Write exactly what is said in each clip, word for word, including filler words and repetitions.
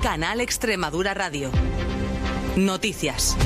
Canal Extremadura Radio. Noticias.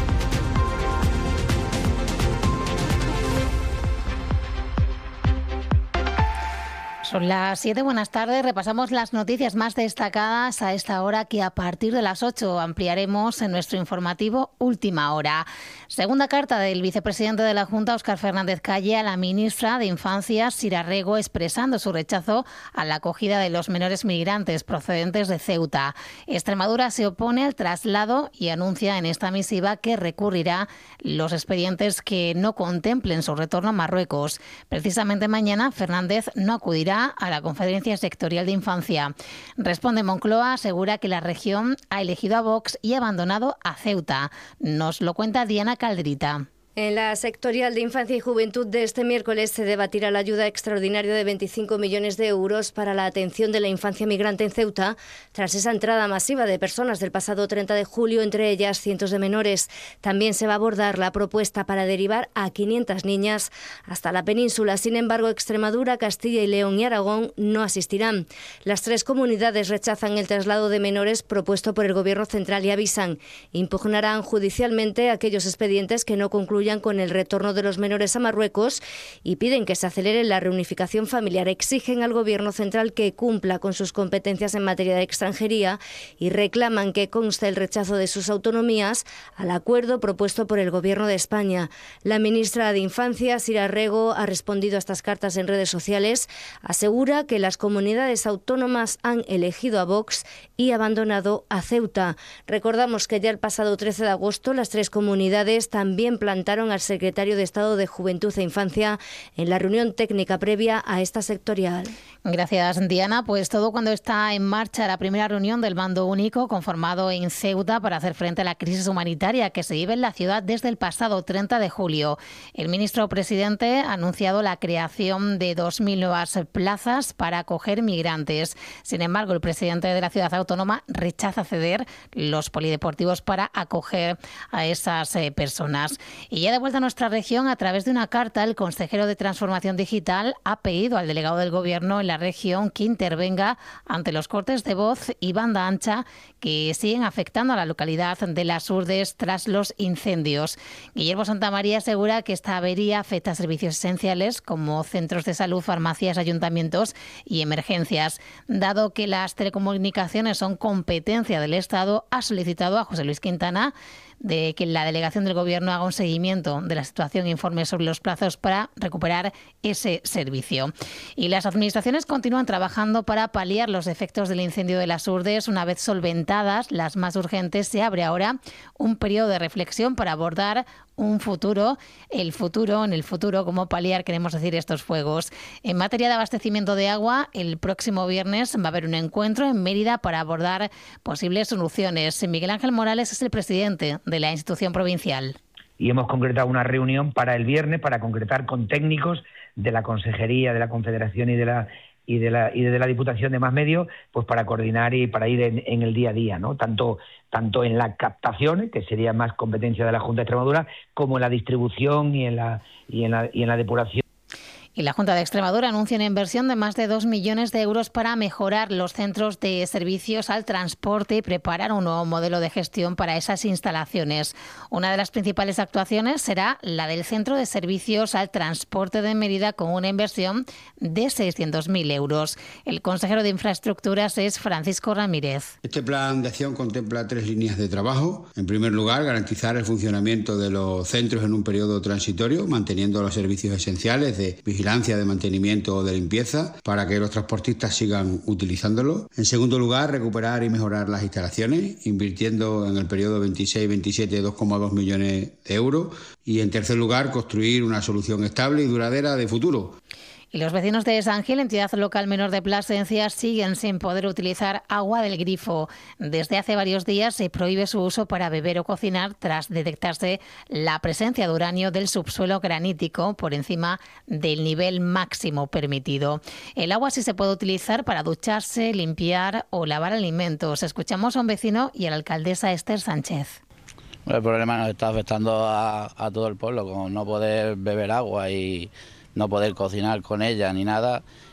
Son las siete, buenas tardes. Repasamos las noticias más destacadas a esta hora, que a partir de las ocho ampliaremos en nuestro informativo Última Hora. Segunda carta del vicepresidente de la Junta, Óscar Fernández Calle, a la ministra de Infancia, Sira Rego, expresando su rechazo a la acogida de los menores migrantes procedentes de Ceuta. Extremadura se opone al traslado y anuncia en esta misiva que recurrirá los expedientes que no contemplen su retorno a Marruecos. Precisamente mañana Fernández no acudirá a la Conferencia Sectorial de Infancia. Responde Moncloa, asegura que la región ha elegido a Vox y abandonado a Ceuta. Nos lo cuenta Diana Calderita. En la sectorial de Infancia y Juventud de este miércoles se debatirá la ayuda extraordinaria de veinticinco millones de euros para la atención de la infancia migrante en Ceuta, tras esa entrada masiva de personas del pasado treinta de julio, entre ellas cientos de menores. También se va a abordar la propuesta para derivar a quinientas niñas hasta la península. Sin embargo, Extremadura, Castilla y León y Aragón no asistirán. Las tres comunidades rechazan el traslado de menores propuesto por el Gobierno central y avisan: impugnarán judicialmente aquellos expedientes que no concluyan con el retorno de los menores a Marruecos y piden que se acelere la reunificación familiar. Exigen al Gobierno central que cumpla con sus competencias en materia de extranjería y reclaman que conste el rechazo de sus autonomías al acuerdo propuesto por el Gobierno de España. La ministra de Infancia, Sira Rego, ha respondido a estas cartas en redes sociales. Asegura que las comunidades autónomas han elegido a Vox y abandonado a Ceuta. Recordamos que ya el pasado trece de agosto las tres comunidades también plantaron al secretario de Estado de Juventud e Infancia en la reunión técnica previa a esta sectorial. Gracias, Diana. Pues todo cuando está en marcha la primera reunión del Mando Único conformado en Ceuta para hacer frente a la crisis humanitaria que se vive en la ciudad desde el pasado treinta de julio. El ministro presidente ha anunciado la creación de dos mil nuevas plazas para acoger migrantes. Sin embargo, el presidente de la ciudad autónoma rechaza ceder los polideportivos para acoger a esas eh, personas. Y ya de vuelta a nuestra región, a través de una carta, el consejero de Transformación Digital ha pedido al delegado del Gobierno en la región que intervenga ante los cortes de voz y banda ancha que siguen afectando a la localidad de Las Urdes tras los incendios. Guillermo Santamaría asegura que esta avería afecta a servicios esenciales como centros de salud, farmacias, ayuntamientos y emergencias. Dado que las telecomunicaciones son competencia del Estado, ha solicitado a José Luis Quintana de que la delegación del Gobierno haga un seguimiento de la situación e informe sobre los plazos para recuperar ese servicio. Y las administraciones continúan trabajando para paliar los efectos del incendio de Las Urdes. Una vez solventadas las más urgentes, se abre ahora un periodo de reflexión para abordar un futuro, el futuro, en el futuro, cómo paliar, queremos decir, estos fuegos. En materia de abastecimiento de agua, el próximo viernes va a haber un encuentro en Mérida para abordar posibles soluciones. Miguel Ángel Morales es el presidente de la institución provincial. Y hemos concretado una reunión para el viernes para concretar con técnicos de la Consejería, de la Confederación y de la y de la y de la Diputación de Más Medios, pues para coordinar y para ir en, en el día a día, ¿no? Tanto tanto en la captación, que sería más competencia de la Junta de Extremadura, como en la distribución y en la y en la y en la depuración. Y la Junta de Extremadura anuncia una inversión de más de dos millones de euros para mejorar los centros de servicios al transporte y preparar un nuevo modelo de gestión para esas instalaciones. Una de las principales actuaciones será la del Centro de Servicios al Transporte de Mérida, con una inversión de seiscientos mil euros. El consejero de Infraestructuras es Francisco Ramírez. Este plan de acción contempla tres líneas de trabajo. En primer lugar, garantizar el funcionamiento de los centros en un periodo transitorio, manteniendo los servicios esenciales de vigilancia, de mantenimiento o de limpieza para que los transportistas sigan utilizándolo. En segundo lugar, recuperar y mejorar las instalaciones, invirtiendo en el periodo veintiséis veintisiete dos coma dos millones de euros. Y en tercer lugar, construir una solución estable y duradera de futuro. Y los vecinos de San Gil, entidad local menor de Plasencia, siguen sin poder utilizar agua del grifo. Desde hace varios días se prohíbe su uso para beber o cocinar tras detectarse la presencia de uranio del subsuelo granítico por encima del nivel máximo permitido. El agua sí se puede utilizar para ducharse, limpiar o lavar alimentos. Escuchamos a un vecino y a la alcaldesa Esther Sánchez. El problema nos está afectando a, a todo el pueblo, con no poder beber agua y no poder cocinar con ella ni nada.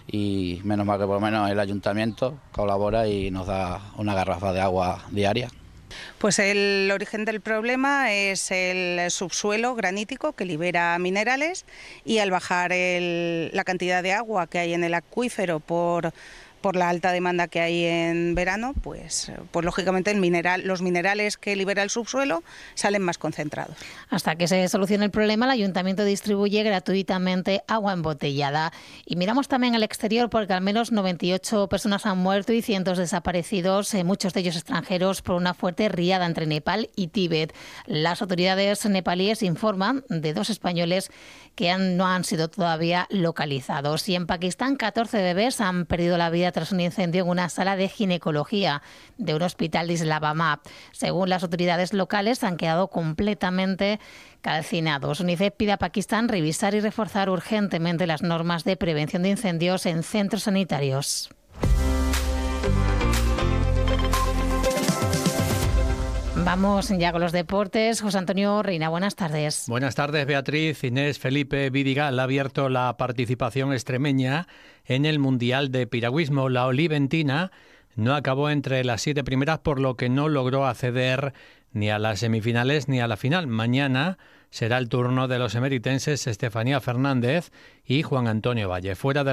y menos mal que por lo menos el ayuntamiento colabora y nos da una garrafa de agua diaria. Pues el origen del problema es el subsuelo granítico que libera minerales y al bajar el, la cantidad de agua que hay en el acuífero por, por la alta demanda que hay en verano, pues, pues lógicamente el mineral, los minerales que libera el subsuelo salen más concentrados. Hasta que se solucione el problema, el ayuntamiento distribuye gratuitamente agua embotellada. Y miramos también al exterior porque al menos noventa y ocho personas han muerto y cientos desaparecidos, eh, muchos de ellos extranjeros, por una fuerte riada entre Nepal y Tíbet. Las autoridades nepalíes informan de dos españoles que han, no han sido todavía localizados. Y en Pakistán, catorce bebés han perdido la vida tras un incendio en una sala de ginecología de un hospital de Islamabad. Según las autoridades locales, han quedado completamente calcinados. UNICEF pide a Pakistán revisar y reforzar urgentemente las normas de prevención de incendios en centros sanitarios. Vamos ya con los deportes. José Antonio Reina, buenas tardes. Buenas tardes, Beatriz. Inés Felipe Vidigal ha abierto la participación extremeña en el Mundial de Piragüismo. La oliventina no acabó entre las siete primeras, por lo que no logró acceder ni a las semifinales ni a la final. Mañana será el turno de los emeritenses Estefanía Fernández y Juan Antonio Valle. Fuera de